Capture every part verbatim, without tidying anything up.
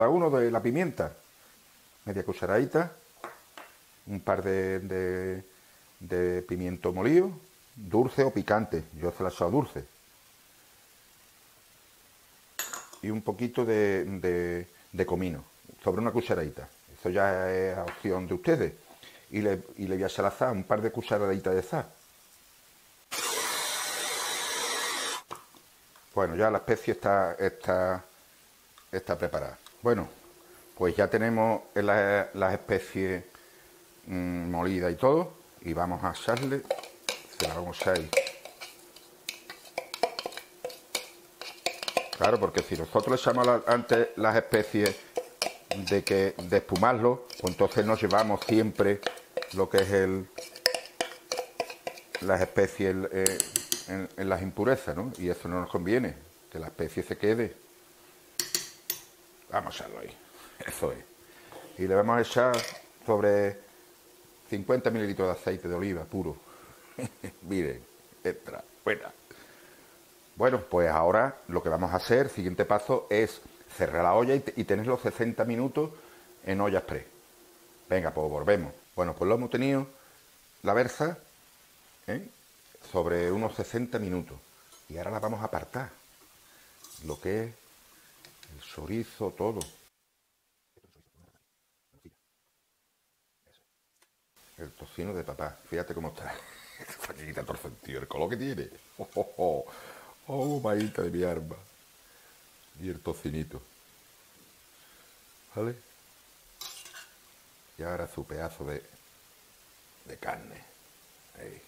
Cada uno de la pimienta, media cucharadita, un par de, de, de pimiento molido, dulce o picante, yo se la he echado dulce, y un poquito de, de, de comino, sobre una cucharadita. Eso ya es a opción de ustedes. Y le, y le voy a echar la sal, un par de cucharaditas de sal. Bueno, ya la especie está, está, está preparada. Bueno, pues ya tenemos las, las especies mmm, molidas y todo. Y vamos a echarle, se la vamos a echar ahí. Claro, porque si nosotros le echamos la, antes las especies de que de espumarlo, pues entonces nos llevamos siempre lo que es el las especies eh, en, en las impurezas, ¿no? Y eso no nos conviene, que la especie se quede. Vamos a echarlo ahí, eso es. Y le vamos a echar sobre cincuenta mililitros de aceite de oliva puro. Miren, extra, buena. Bueno, pues ahora lo que vamos a hacer, siguiente paso, es cerrar la olla y, y tener los sesenta minutos en olla express. Venga, pues volvemos. Bueno, pues lo hemos tenido la berza, ¿eh? sobre unos sesenta minutos. Y ahora la vamos a apartar. Lo que es el chorizo, todo. El tocino de papá. Fíjate cómo está. Esta que quita todo el sentido. El color que tiene. Oh, oh, oh. Oh, maíta de mi arma. Y el tocinito. ¿Vale? Y ahora su pedazo de, de carne. Ahí.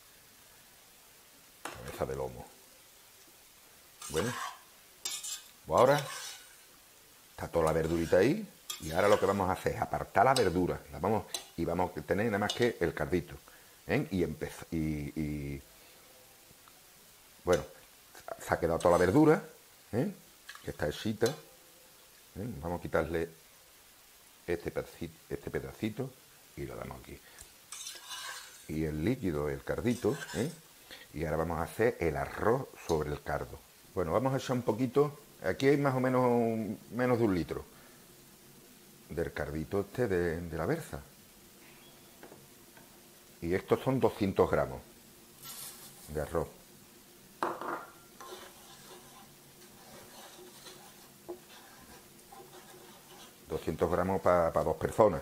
Cabeza de lomo. Bueno. Pues ahora está toda la verdurita ahí. Y ahora lo que vamos a hacer es apartar la verdura. La vamos, y vamos a tener nada más que el cardito. ¿Eh? Y, empezar, y, y bueno, se ha quedado toda la verdura, ¿eh? Que está hechita. ¿Eh? Vamos a quitarle este pedacito, este pedacito y lo damos aquí. Y el líquido, el cardito, ¿eh? Y ahora vamos a hacer el arroz sobre el cardo. Bueno, vamos a echar un poquito. Aquí hay más o menos menos de un litro del cardito este de, de la berza. Y estos son doscientos gramos de arroz. doscientos gramos para pa dos personas.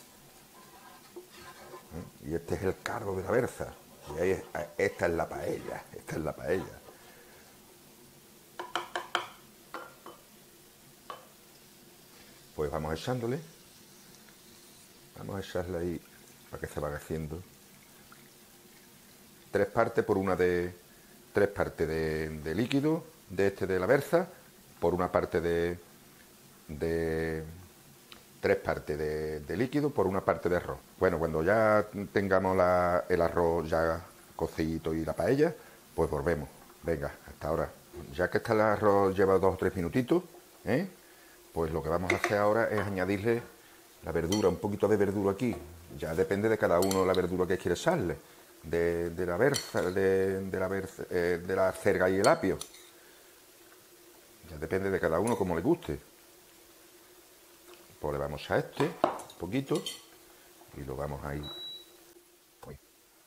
¿Eh? Y este es el cardo de la berza. Y ahí es, esta es la paella. Esta es la paella. Pues vamos echándole. Vamos a echarle ahí para que se vaya haciendo. Tres partes por una de. Tres partes de, de líquido de este de la berza. Por una parte de. de tres partes de, de líquido por una parte de arroz. Bueno, cuando ya tengamos la, el arroz ya cocidito y la paella, pues volvemos. Venga, hasta ahora. Ya que está el arroz lleva dos o tres minutitos, ¿eh? Pues lo que vamos a hacer ahora es añadirle la verdura, un poquito de verdura aquí. Ya depende de cada uno la verdura que quiere echarle. De, de la berza, de, de la berza, eh, de la cerga y el apio. Ya depende de cada uno como le guste. Pues le vamos a este, un poquito, y lo vamos a ir. Uy.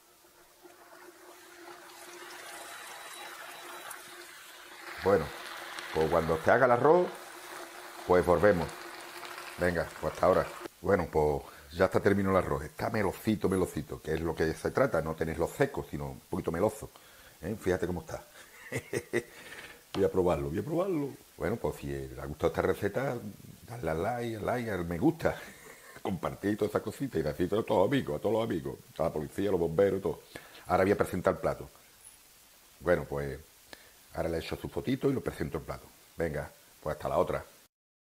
Bueno, pues cuando se haga el arroz, pues volvemos. Venga, pues hasta ahora. Bueno, pues ya está terminado el arroz. Está melocito, melocito, que es lo que se trata, no tenerlo seco, sino un poquito meloso. ¿Eh? Fíjate cómo está. Voy a probarlo, voy a probarlo. Bueno, pues si le ha gustado esta receta, darle al like, al like, al me gusta, compartir todas esas cositas y decir a todos los amigos, a todos los amigos, a la policía, a los bomberos, todo. Ahora voy a presentar el plato. Bueno, pues ahora le echo su fotito y lo presento el plato. Venga, pues hasta la otra.